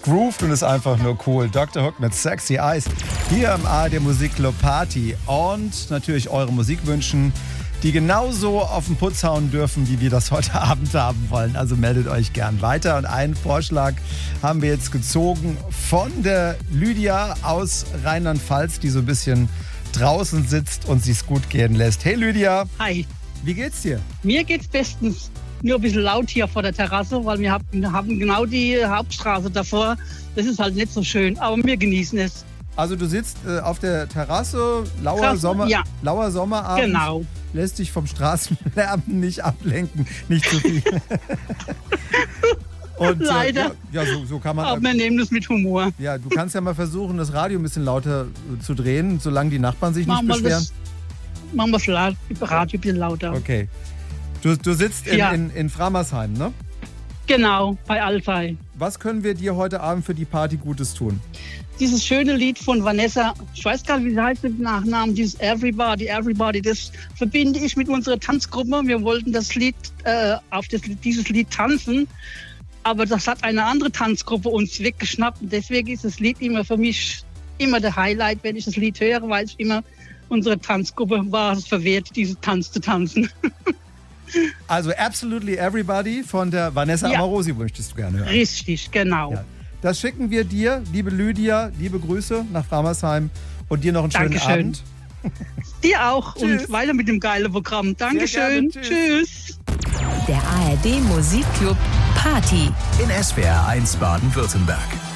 groovt und ist einfach nur cool. Dr. Hook mit Sexy Eyes hier im ARD Musikclub Party. Und natürlich eure Musikwünschen, die genauso auf den Putz hauen dürfen, wie wir das heute Abend haben wollen. Also meldet euch gern weiter. Und einen Vorschlag haben wir jetzt gezogen von der Lydia aus Rheinland-Pfalz, die so ein bisschen draußen sitzt und sich's gut gehen lässt. Hey Lydia. Hi. Wie geht's dir? Mir geht's bestens. Nur ein bisschen laut hier vor der Terrasse, weil wir haben genau die Hauptstraße davor. Das ist halt nicht so schön, aber wir genießen es. Also du sitzt auf der Terrasse, lauer Sommerabend, genau. Lässt dich vom Straßenlärm nicht ablenken, nicht zu viel. Und, leider. So kann man. Aber wir nehmen das mit Humor. Ja, du kannst ja mal versuchen, das Radio ein bisschen lauter zu drehen, solange die Nachbarn sich nicht beschweren. Machen wir das Radio ein bisschen lauter. Okay. Du sitzt in Framersheim, ne? Genau, bei Alfei. Was können wir dir heute Abend für die Party Gutes tun? Dieses schöne Lied von Vanessa, ich weiß gar nicht, wie sie heißt mit Nachnamen, dieses Everybody, das verbinde ich mit unserer Tanzgruppe. Wir wollten das Lied, dieses Lied tanzen, aber das hat eine andere Tanzgruppe uns weggeschnappt. Und deswegen ist das Lied immer für mich immer der Highlight, wenn ich das Lied höre, weil ich immer unsere Tanzgruppe war es verwehrt, diesen Tanz zu tanzen. Also Absolutely Everybody von der Vanessa Amorosi möchtest du gerne hören. Richtig, genau. Ja. Das schicken wir dir, liebe Lydia, liebe Grüße nach Framersheim und dir noch einen schönen Abend. Dir auch und weiter mit dem geilen Programm. Dankeschön. Tschüss. Der ARD Musikclub Party in SWR 1 Baden-Württemberg.